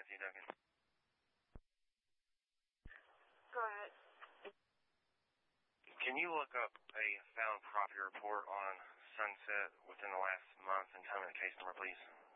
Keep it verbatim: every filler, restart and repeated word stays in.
Nancy Duncan. Go ahead. Can you look up a found property report on Sunset within the last month and tell me the case number, please?